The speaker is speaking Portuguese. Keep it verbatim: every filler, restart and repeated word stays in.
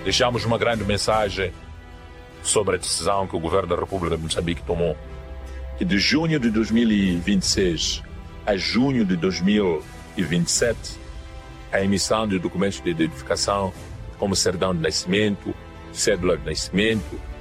deixamos uma grande mensagem sobre a decisão que o governo da República de Moçambique tomou, que de junho de dois mil e vinte e seis a junho de dois mil e vinte e sete, a emissão de documentos de identificação como certidão de nascimento, cédula de nascimento,